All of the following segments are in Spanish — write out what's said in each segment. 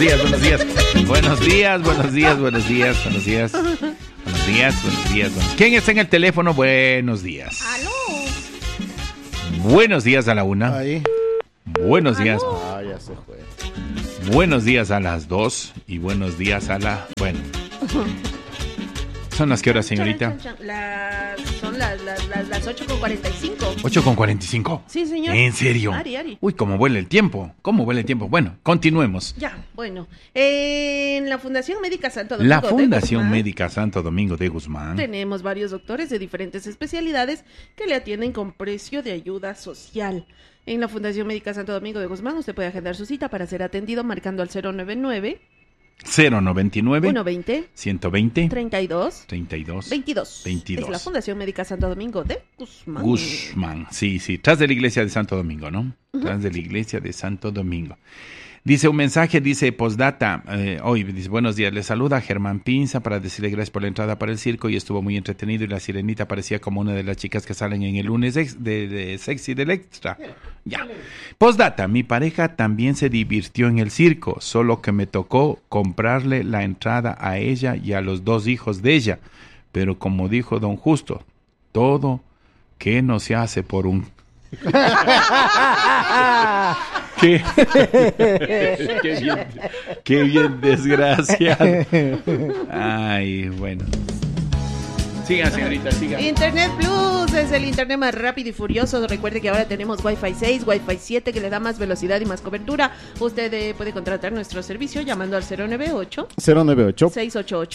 días. ¿Quién está en el teléfono? Buenos días. ¡Aló! Buenos días a la 1. Ahí. Buenos días. Ah, ya se fue. Buenos días a las 2 y buenos días a la... Bueno. ¿Son las qué horas, señorita? Son las 8:45. 8:45. Sí, señor. ¿En serio? Ari. Uy, cómo vuela el tiempo. Bueno, continuemos. Ya, bueno. En la Fundación Médica Santo Domingo La Fundación de Guzmán, Médica Santo Domingo de Guzmán. tenemos varios doctores de diferentes especialidades que le atienden con precio de ayuda social. En la Fundación Médica Santo Domingo de Guzmán usted puede agendar su cita para ser atendido marcando al 099 099 120 120 32 32 22. 22. Es la Fundación Médica Santo Domingo de Guzmán. Guzmán, sí, tras de la iglesia de Santo Domingo, ¿no? Tras de la iglesia de Santo Domingo. Dice un mensaje, dice postdata, hoy dice buenos días, le saluda Germán Pinza para decirle gracias por la entrada para el circo y estuvo muy entretenido y la sirenita parecía como una de las chicas que salen en el lunes de Sexy del Extra. Ya. Postdata, mi pareja también se divirtió en el circo, solo que me tocó comprarle la entrada a ella y a los 2 hijos de ella, pero como dijo don Justo, todo que no se hace por un... Qué bien desgraciado. Ay, bueno. Siga, señorita, siga. Internet Plus es el internet más rápido y furioso. Recuerde que ahora tenemos Wi-Fi 6, Wi-Fi 7 que le da más velocidad y más cobertura. Usted puede contratar nuestro servicio llamando al 098 688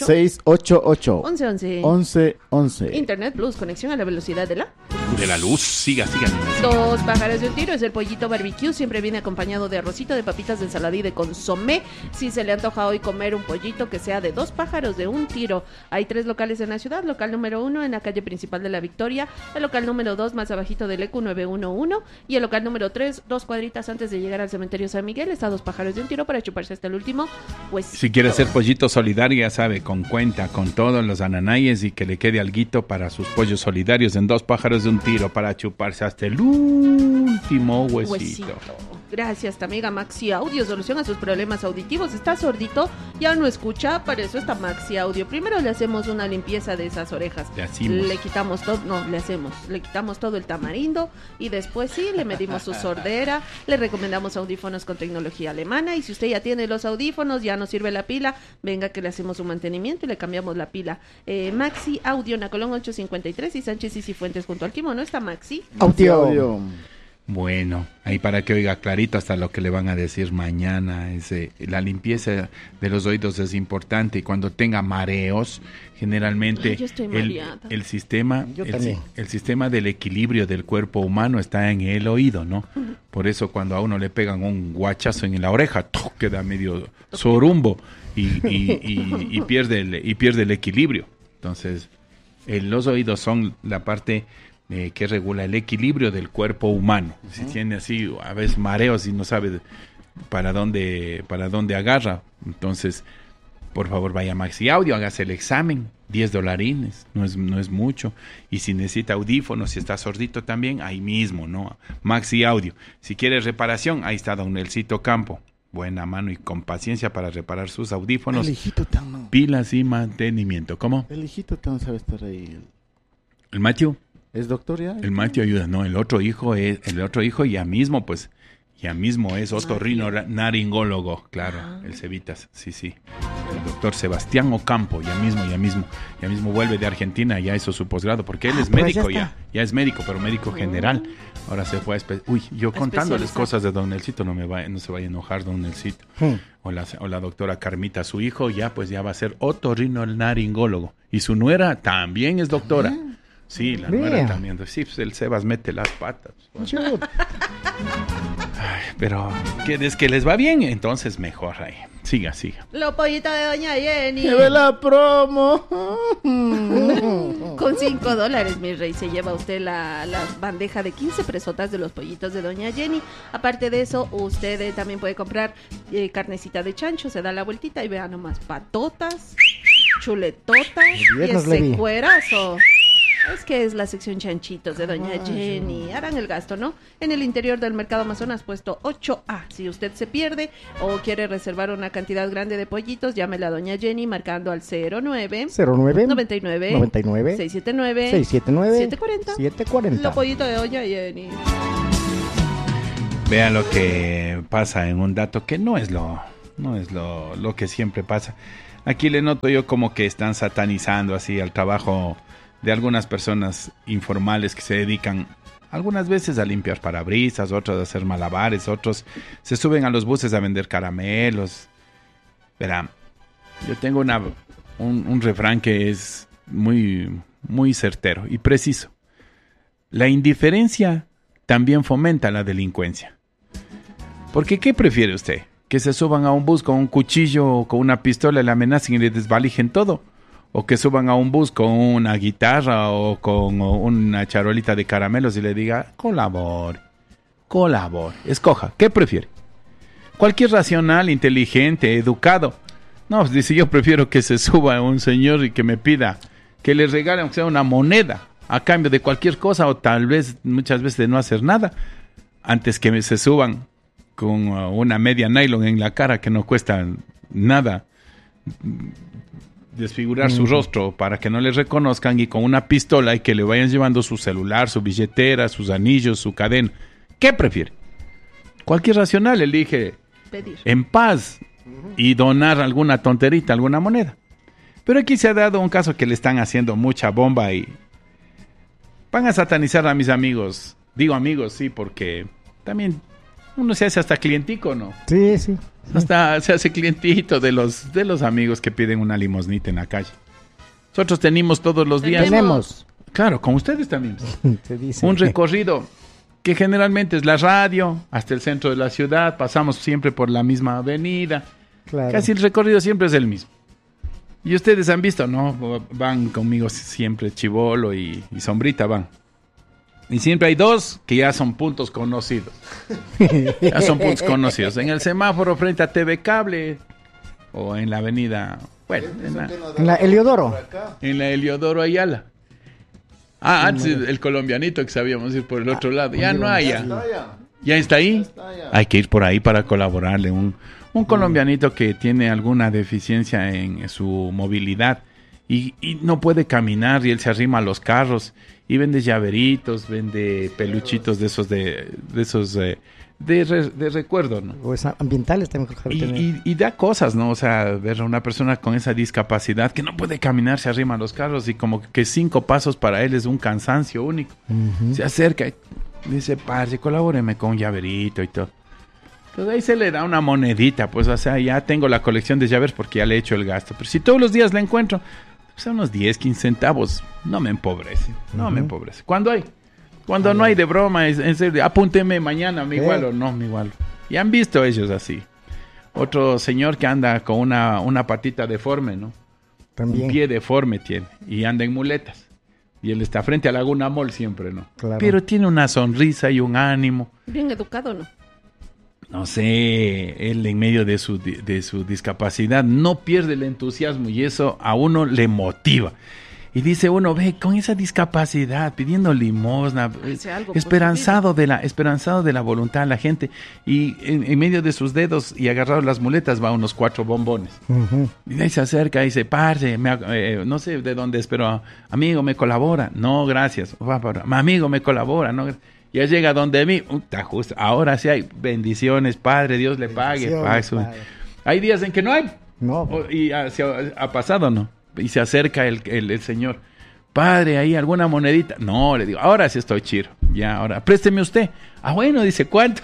1111. Internet Plus, conexión a la velocidad de la luz. Siga. 2 pájaros de un tiro es el pollito barbecue. Siempre viene acompañado de arrocito, de papitas, de ensalada y de consomé. Si se le antoja hoy comer un pollito que sea de 2 pájaros de un tiro. Hay 3 locales en la ciudad. Local número 1 en la calle principal de La Victoria, el local número 2 más abajito del EQ 911 y el local número 3 2 cuadritas antes de llegar al cementerio San Miguel. Está 2 pájaros de un tiro para chuparse hasta el último. Pues si quiere hacer pollito solidario, ya sabe, con cuenta, con todos los ananayes y que le quede alguito para sus pollos solidarios en 2 pájaros de un tiro para chuparse hasta el último huesito. Gracias, amiga Maxi Audio, solución a sus problemas auditivos. ¿Está sordito? ¿Ya no escucha? Para eso está Maxi Audio. Primero le hacemos una limpieza de esas orejas. Le quitamos todo el tamarindo y después sí, le medimos su sordera, le recomendamos audífonos con tecnología alemana y si usted ya tiene los audífonos, ya no sirve la pila, venga que le hacemos un mantenimiento y le cambiamos la pila. Maxi Audio, Nacolón 853 y Sánchez y Cifuentes junto al Kimono está Maxi Audio. Bueno, ahí para que oiga clarito hasta lo que le van a decir mañana. La limpieza de los oídos es importante y cuando tenga mareos, generalmente el sistema del equilibrio del cuerpo humano está en el oído, ¿no? Por eso cuando a uno le pegan un guachazo en la oreja, queda medio sorumbo y pierde el equilibrio. Entonces, los oídos son la parte que regula el equilibrio del cuerpo humano. Si tiene así a veces mareos y no sabe para dónde agarra, entonces por favor vaya a Maxi Audio, hágase el examen, $10, no es mucho, y si necesita audífonos, si está sordito también, ahí mismo, ¿no? Maxi Audio. Si quiere reparación, ahí está don Nelsito Campo, buena mano y con paciencia para reparar sus audífonos, el hijito tan no. Pilas y mantenimiento. ¿Cómo? El hijito tan sabe estar ahí. ¿El Matthew? ¿Es doctor ya? El Mateo ayuda, no, el otro hijo ya mismo es otorrinolaringólogo, claro, el Cevitas, sí. El doctor Sebastián Ocampo, ya mismo vuelve de Argentina, ya hizo su posgrado, porque él es médico ya es médico, pero médico general. Ahora se fue yo contándoles cosas de don Nelsito, no se vaya a enojar don Nelsito. O la doctora Carmita, su hijo ya va a ser otorrinolaringólogo, y su nuera también es doctora. Sí, la nuera también. Sí, pues el Sebas mete las patas. Ay, pero es que les va bien, entonces mejor ahí. Siga. Lo pollito de doña Jenny. ¡Lleve la promo! Con $5, mi rey, se lleva usted la bandeja de 15 presotas de los pollitos de doña Jenny. Aparte de eso, usted también puede comprar carnecita de chancho, se da la vueltita y vea nomás patotas, chuletotas y ese cuerazo. Es que es la sección chanchitos de doña Jenny. Harán el gasto, ¿no? En el interior del mercado Amazonas, puesto 8A. Si usted se pierde o quiere reservar una cantidad grande de pollitos, llámele a doña Jenny marcando al 09 99 679 740. Lo pollito de doña Jenny. Vean lo que pasa en un dato que no es lo que siempre pasa. Aquí le noto yo como que están satanizando así al trabajo de algunas personas informales que se dedican algunas veces a limpiar parabrisas, otros a hacer malabares, otros se suben a los buses a vender caramelos. Verán, yo tengo un refrán que es muy, muy certero y preciso. La indiferencia también fomenta la delincuencia. Porque ¿qué prefiere usted? ¿Que se suban a un bus con un cuchillo o con una pistola y le amenacen y le desvalijen todo? ¿O que suban a un bus con una guitarra o con una charolita de caramelos y le diga, colabore, escoja? ¿Qué prefiere? Cualquier racional, inteligente, educado. No, pues dice, yo prefiero que se suba un señor y que me pida que le regale aunque sea una moneda a cambio de cualquier cosa o tal vez, muchas veces de no hacer nada, antes que se suban con una media nylon en la cara que no cuesta nada desfigurar su rostro para que no le reconozcan y con una pistola y que le vayan llevando su celular, su billetera, sus anillos, su cadena. ¿Qué prefiere? Cualquier racional elige pedir en paz y donar alguna tonterita, alguna moneda. Pero aquí se ha dado un caso que le están haciendo mucha bomba y van a satanizar a mis amigos. Digo amigos, sí, porque también uno se hace hasta clientico, ¿no? Sí. Hasta se hace clientito de los amigos que piden una limosnita en la calle. Nosotros tenemos todos los días. Tenemos. Claro, con ustedes también. Se dice. Un recorrido que generalmente es la radio hasta el centro de la ciudad. Pasamos siempre por la misma avenida. Claro. Casi el recorrido siempre es el mismo. Y ustedes han visto, ¿no? Van conmigo siempre Chibolo y Sombrita van. Y siempre hay dos que ya son puntos conocidos. Ya son puntos conocidos. En el semáforo frente a TV Cable o en la avenida... Bueno, en la Heliodoro. En la Heliodoro Ayala. Antes el colombianito que sabíamos ir por el otro lado. Ya no hay. ¿Ya está ahí? Hay que ir por ahí para colaborarle. Un colombianito que tiene alguna deficiencia en su movilidad y no puede caminar y él se arrima a los carros y vende llaveritos, vende peluchitos de esos de recuerdo, ¿no? O ambientales también. Y da cosas, ¿no? O sea, ver a una persona con esa discapacidad que no puede caminar, se arrima a los carros y como que 5 pasos para él es un cansancio único. Uh-huh. Se acerca y dice, parce, colabóreme con un llaverito y todo. Entonces ahí se le da una monedita, pues, o sea, ya tengo la colección de llaves porque ya le he hecho el gasto. Pero si todos los días la encuentro, pues unos 10, 15 centavos, no me empobrece, me empobrece. ¿Cuándo hay? Cuando no hay de broma, en serio, apúnteme mañana, me igualo, no, me igualo. Y han visto ellos así. Otro señor que anda con una patita deforme, ¿no? También. Un pie deforme tiene, y anda en muletas. Y él está frente a Laguna Mall siempre, ¿no? Claro. Pero tiene una sonrisa y un ánimo. Bien educado, ¿no? No sé, él en medio de su discapacidad no pierde el entusiasmo y eso a uno le motiva. Y dice uno, ve, con esa discapacidad, pidiendo limosna, esperanzado de la voluntad de la gente. Y en medio de sus dedos y agarrado las muletas va unos 4 bombones. Uh-huh. Y ahí se acerca y dice, parce, no sé de dónde es, pero amigo, ¿me colabora? No, gracias. Amigo, ¿me colabora? No, ya llega donde mí, justo, ahora sí hay bendiciones, Padre, Dios le pague. Hay días en que no hay. No. Y ha pasado, ¿no? Y se acerca el señor. Padre, ¿hay alguna monedita? No, le digo, ahora sí estoy chiro. Ya, ahora, présteme usted. Ah, bueno, dice, ¿cuánto?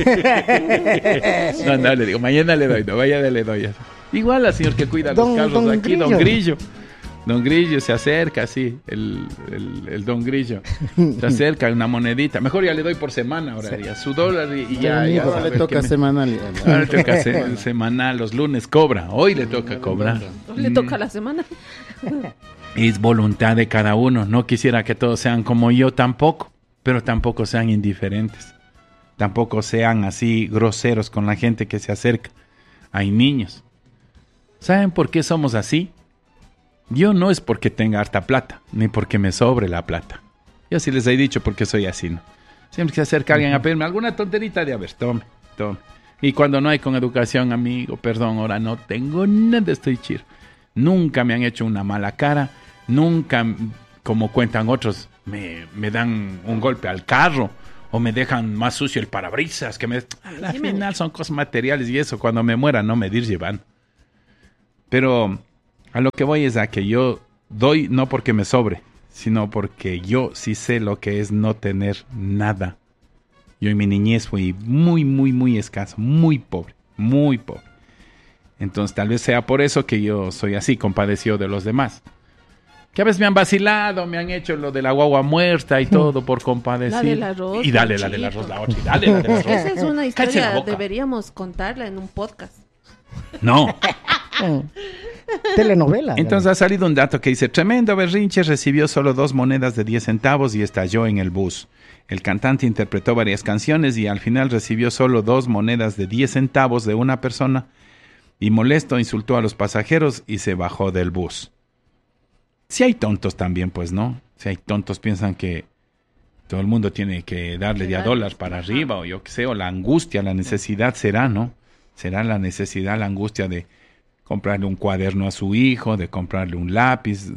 No, le digo, mañana le doy, no, vaya, le doy. Igual al señor que cuida los carros aquí, Grillo. Don Grillo. Don Grillo se acerca, sí, el Don Grillo. Se acerca una monedita. Mejor ya le doy por semana ahora, sí. Su $1 y ya le toca semanal. Ahora le toca semanal, los lunes cobra. Hoy le toca cobrar. Hoy le toca la semana. Es voluntad de cada uno. No quisiera que todos sean como yo tampoco, pero tampoco sean indiferentes. Tampoco sean así groseros con la gente que se acerca. Hay niños. ¿Saben por qué somos así? Yo no es porque tenga harta plata, ni porque me sobre la plata. Yo sí les he dicho porque soy así, ¿no? Siempre que se acerca alguien a pedirme alguna tonterita de, a ver, tome. Y cuando no hay con educación, amigo, perdón, ahora no tengo nada, estoy chido. Nunca me han hecho una mala cara, nunca, como cuentan otros, me dan un golpe al carro o me dejan más sucio el parabrisas, que al final son cosas materiales y eso, cuando me muera no me dir llevan. Pero a lo que voy es a que yo doy no porque me sobre, sino porque yo sí sé lo que es no tener nada. Yo en mi niñez fui muy, muy, muy escaso, muy pobre, muy pobre. Entonces tal vez sea por eso que yo soy así, compadecido de los demás. Que a veces me han vacilado, me han hecho lo de la guagua muerta y todo por compadecer. La del arroz. Y dale la del arroz, la otra, y dale la del arroz. Esa es una historia, deberíamos contarla en un podcast. No. Telenovela. Entonces ha salido un dato que dice: tremendo berrinche, recibió solo 2 monedas de 10 centavos y estalló en el bus. El cantante interpretó varias canciones y al final recibió solo 2 monedas de 10 centavos de una persona y molesto insultó a los pasajeros y se bajó del bus. Si hay tontos también, pues, ¿no? Si hay tontos, piensan que todo el mundo tiene que darle de a dólar para arriba, o yo qué sé, o la angustia, la necesidad será, ¿no? Será la necesidad, la angustia de comprarle un cuaderno a su hijo, de comprarle un lápiz,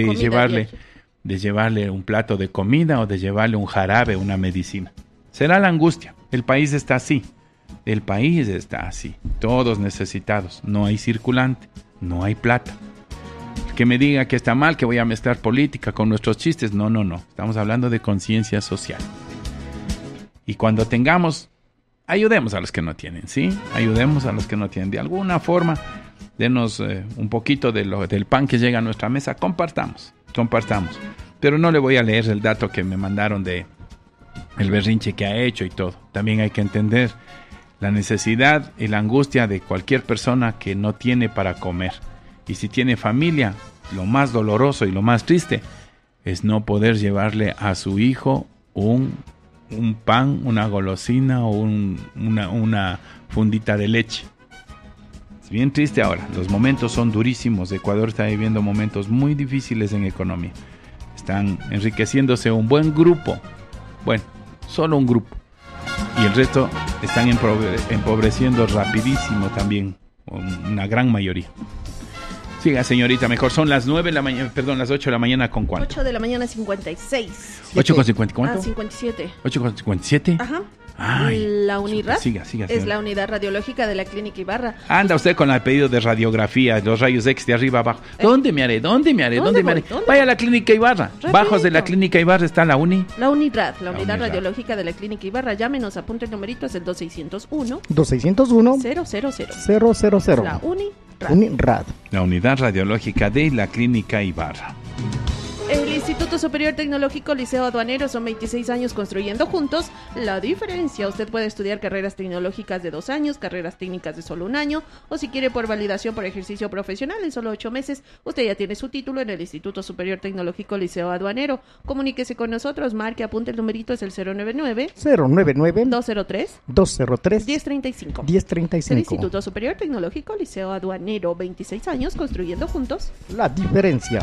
de llevarle un plato de comida o de llevarle un jarabe, una medicina. Será la angustia. El país está así. El país está así. Todos necesitados. No hay circulante. No hay plata. Que me diga que está mal, que voy a mezclar política con nuestros chistes. No. Estamos hablando de conciencia social. Y cuando tengamos, ayudemos a los que no tienen, ¿sí? Ayudemos a los que no tienen. De alguna forma, denos un poquito del pan que llega a nuestra mesa. Compartamos. Pero no le voy a leer el dato que me mandaron de el berrinche que ha hecho y todo. También hay que entender la necesidad y la angustia de cualquier persona que no tiene para comer. Y si tiene familia, lo más doloroso y lo más triste es no poder llevarle a su hijo un pan, una golosina o una fundita de leche. Es bien triste ahora. Los momentos son durísimos. Ecuador está viviendo momentos muy difíciles en economía. Están enriqueciéndose un buen grupo. Bueno, solo un grupo. Y el resto están empobreciendo rapidísimo también. Una gran mayoría. Siga, señorita, mejor. Son las 9 de la mañana, perdón, las 8 de la mañana con cuánto. 8 de la mañana 56. 8 con 50, ¿cuánto? 57. 8 con 57. Ajá. Ay, la UNIRAD siga, es la unidad radiológica de la Clínica Ibarra. Anda usted con el pedido de radiografía, los rayos X de arriba abajo. ¿Dónde me haré? Vaya a la Clínica Ibarra. Rapidito. Bajos de la Clínica Ibarra está la UNIRAD, la unidad radiológica de la Clínica Ibarra. Llámenos, apunte el numerito, es el 2601 000. La UNIRAD. La unidad radiológica de la Clínica Ibarra. El Instituto Superior Tecnológico Liceo Aduanero, son 26 años construyendo juntos la diferencia. Usted puede estudiar carreras tecnológicas de 2 años, carreras técnicas de solo 1 año, o si quiere por validación por ejercicio profesional en solo 8 meses, usted ya tiene su título en el Instituto Superior Tecnológico Liceo Aduanero. Comuníquese con nosotros, marque, apunte el numerito, es el 099-203-1035. El Instituto Superior Tecnológico Liceo Aduanero, 26 años construyendo juntos la diferencia.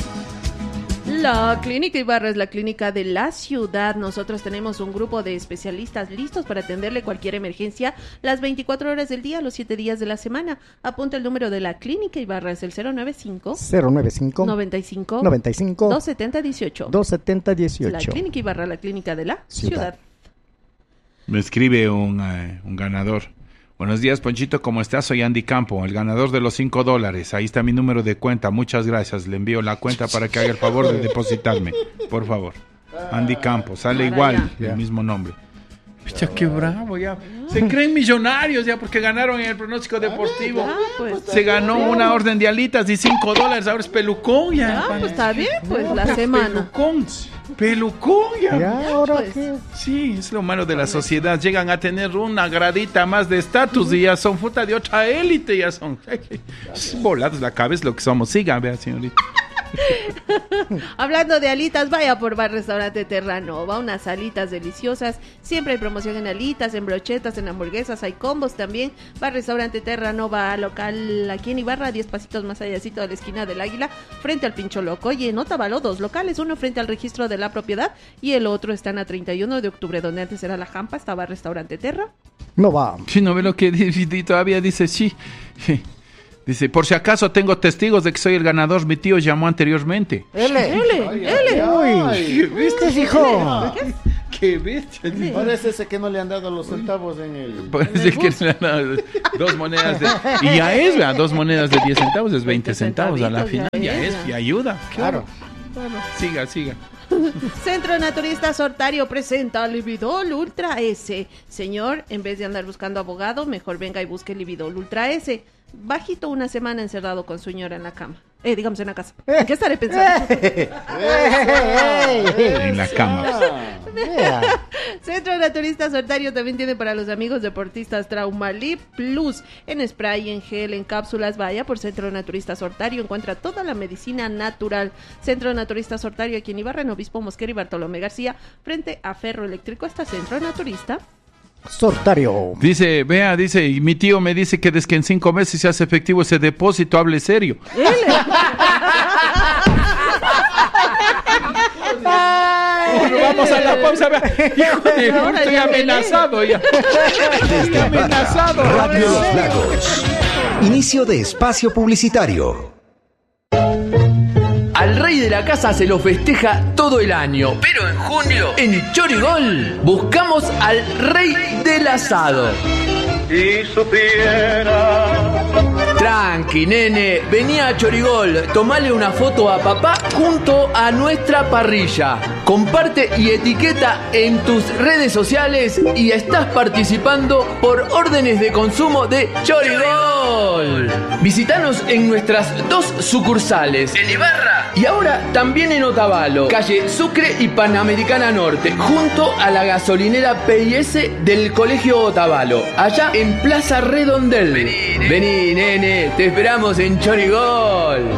La Clínica Ibarra es la clínica de la ciudad. Nosotros tenemos un grupo de especialistas listos para atenderle cualquier emergencia las 24 horas del día, los 7 días de la semana. Apunta el número de la Clínica Ibarra, es el 095 95 270 18. La Clínica Ibarra, la clínica de la ciudad. Me escribe un ganador. Buenos días, Ponchito, ¿cómo estás? Soy Andy Campo, el ganador de los $5. Ahí está mi número de cuenta, muchas gracias. Le envío la cuenta para que haga el favor de depositarme, por favor. Andy Campo, sale igual, el mismo nombre. Pucha, qué bravo, ya. Se creen millonarios ya porque ganaron en el pronóstico deportivo. Se ganó una orden de alitas y $5, ahora es pelucón ya. Pues está bien, pues la semana. Pelucón ya. ¿Ya ahora qué? Sí, es lo malo de la sociedad. Llegan a tener una gradita más de estatus y ya son fruta de otra élite, ya son. Volados la cabeza lo que somos. Siga, vea, señorita. Hablando de alitas, vaya por Bar Restaurante Terranova, unas alitas deliciosas. Siempre hay promoción en alitas, en brochetas, en hamburguesas, hay combos también. Bar Restaurante Terranova, local aquí en Ibarra, 10 pasitos más allácito de la esquina del Águila, frente al Pincho Loco. Y en Otavalo, 2 locales, uno frente al registro de la propiedad y el otro están a 31 de octubre, donde antes era la Jampa, estaba Restaurante Terra. No va. Sí, no ve lo que todavía dice, sí. Dice, por si acaso tengo testigos de que soy el ganador, mi tío llamó anteriormente. L. Uy, ¿viste, hijo? ¿Qué bestia? Parece ese que no le han dado los centavos en el... Parece que le han dado 2 monedas de... Y ya es, ¿verdad? 2 monedas de 10 centavos, es 20 centavos a la final. Ya es, y ayuda. Claro. Bueno. Siga. Centro Naturista Sortario presenta Lividol Ultra S. Señor, en vez de andar buscando abogado, mejor venga y busque Lividol Ultra S. Bajito una semana encerrado con su señora en la cama. Digamos en la casa. ¿Qué estaré pensando? En la cama. Centro Naturista Sortario también tiene para los amigos deportistas Traumalip Plus. En spray, en gel, en cápsulas. Vaya por Centro Naturista Sortario. Encuentra toda la medicina natural. Centro Naturista Sortario aquí en Ibarra, en Obispo Mosquera y Bartolomé García. Frente a Ferro Eléctrico está Centro Naturista Sortario. Dice, y mi tío me dice que desde que en 5 meses se hace efectivo ese depósito, hable serio. Vamos a la pausa. Híjole, estoy amenazado ya. Desde amenazado. Radio Los Lagos. Inicio de espacio publicitario. Al rey de la casa se lo festeja todo el año, pero en junio, en Chorigol, buscamos al rey del asado. Si supiera. Tranqui, nene, vení a Chorigol, tomale una foto a papá junto a nuestra parrilla. Comparte y etiqueta en tus redes sociales y estás participando por órdenes de consumo de Chorigol. Visítanos en nuestras 2 sucursales, en Ibarra y ahora también en Otavalo, calle Sucre y Panamericana Norte, junto a la gasolinera P&S del Colegio Otavalo, allá en Plaza Redondel. Vení, nene, te esperamos en Chorigol.